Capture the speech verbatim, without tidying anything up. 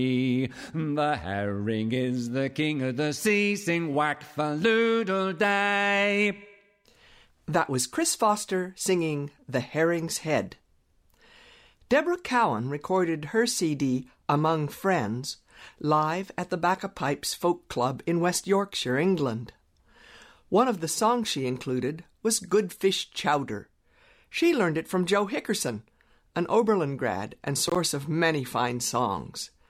The herring is the king of the sea, sing whack-a-doodle-day. That was Chris Foster singing The Herring's Head. Deborah Cowan recorded her C D, Among Friends, live at the Back-a-Pipes Folk Club in West Yorkshire, England. One of the songs she included was Good Fish Chowder. She learned it from Joe Hickerson, an Oberlin grad and source of many fine songs.